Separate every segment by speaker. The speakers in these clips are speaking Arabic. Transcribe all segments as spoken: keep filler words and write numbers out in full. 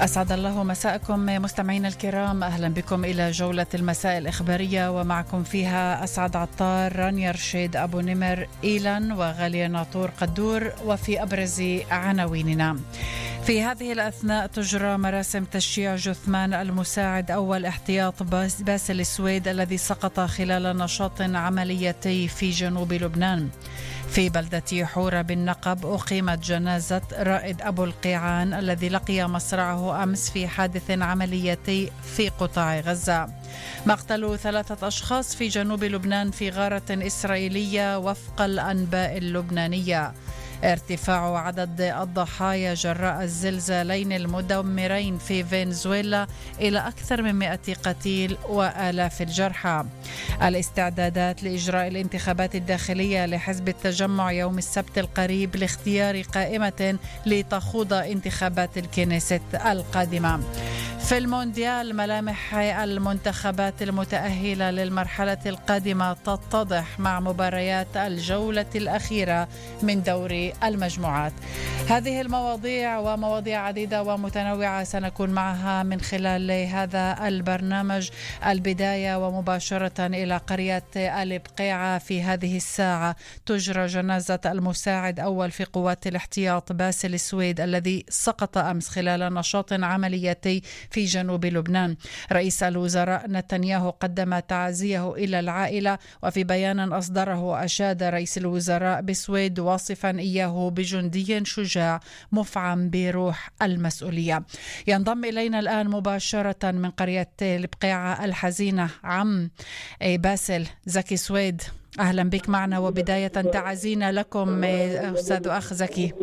Speaker 1: أسعد الله مساءكم مستمعينا الكرام، أهلا بكم إلى جولة المساء الإخبارية، ومعكم فيها أسعد عطار، رانيا رشيد، أبو نمر، إيلان وغالية ناطور قدور. وفي أبرز عناويننا: في هذه الأثناء تجرى مراسم تشييع جثمان المساعد أول احتياط باسل السويد الذي سقط خلال نشاط عملياتي في جنوب لبنان. في بلدة حورة بالنقب أقيمت جنازة رائد أبو القيعان الذي لقي مصرعه أمس في حادث عملياتي في قطاع غزة. مقتل ثلاثة أشخاص في جنوب لبنان في غارة إسرائيلية وفق الأنباء اللبنانية. ارتفاع عدد الضحايا جراء الزلزالين المدمرين في فنزويلا إلى أكثر من مئة قتيل وآلاف الجرحى. الاستعدادات لإجراء الانتخابات الداخلية لحزب التجمع يوم السبت القريب لاختيار قائمة لتخوض انتخابات الكنيست القادمة. في المونديال ملامح المنتخبات المتأهلة للمرحلة القادمة تتضح مع مباريات الجولة الأخيرة من دوري المجموعات. هذه المواضيع ومواضيع عديدة ومتنوعة سنكون معها من خلال هذا البرنامج. البداية ومباشرة إلى قرية البقيعة. في هذه الساعة تجرى جنازة المساعد أول في قوات الاحتياط باسل السويد الذي سقط أمس خلال نشاط عملياتي في جنوب لبنان. رئيس الوزراء نتنياهو قدم تعازيه إلى العائلة، وفي بيان أصدره أشاد رئيس الوزراء بسويد واصفا إياه بجندي شجاع مفعم بروح المسؤولية. ينضم إلينا الآن مباشرة من قرية البقيعة الحزينة عم باسل زكي سويد. أهلا بك معنا، وبداية تعازينا لكم أستاذ أخ زكي.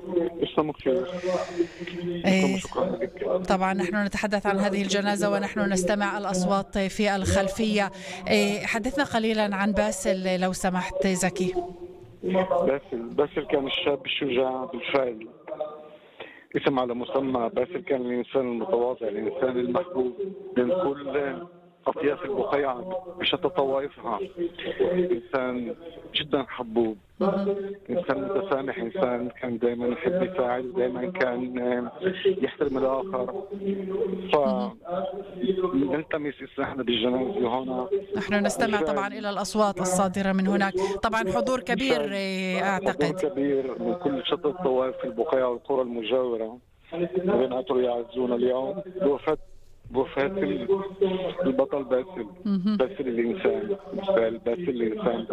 Speaker 2: إيه
Speaker 1: طبعا نحن نتحدث عن هذه الجنازة ونحن نستمع الأصوات في الخلفية. إيه حدثنا قليلا عن باسل لو سمحت زكي.
Speaker 2: باسل باسل كان الشاب الشجاع بالفعل، اسم على مسمى. باسل كان الإنسان المتواضع، الإنسان المحبوب من كل أطياف البقيعة بشتى طوائفها. إنسان جدا حبوب، إنسان متسامح، إنسان كان دائما يحب يساعد، دائما كان يحترم الآخر. فنلتمس إحنا بالجنازة هنا.
Speaker 1: نحن نستمع طبعا إلى الأصوات الصادرة من هناك، طبعا حضور كبير أعتقد،
Speaker 2: حضور كبير من كل شتى الطوائف في البقيعة والقرى المجاورة. وين أتوا يعزونا اليوم بوفاة بوفاة البطل باسل. باسل الإنسان، باسل الإنسان.